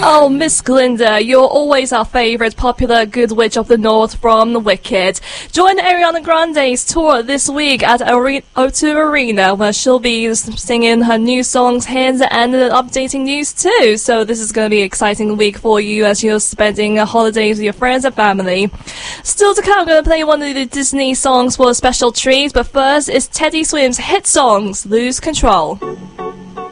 Oh, Miss Glinda, you're always our favourite popular good witch of the north from The Wicked. Join Ariana Grande's tour this week at O2 Arena, where she'll be singing her new songs, hits, and updating news too. So this is going to be an exciting week for you as you're spending holidays with your friends and family. Still to come, I'm going to play one of the Disney songs for a special treat, but first is Teddy Swims' hit songs, Lose Control.